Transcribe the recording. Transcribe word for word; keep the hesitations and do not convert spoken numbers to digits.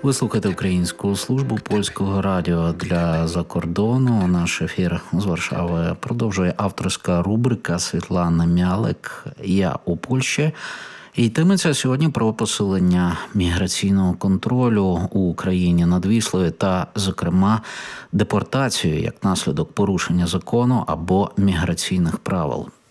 Ви слухаєте Українську службу Польського радіо для закордону. Наш ефір з Варшави продовжує авторська рубрика Світлана Мялик «Я у Польщі». І йтиметься сьогодні про посилення міграційного контролю у Україні над Віслою та, зокрема, депортацію як наслідок порушення закону або міграційних правил.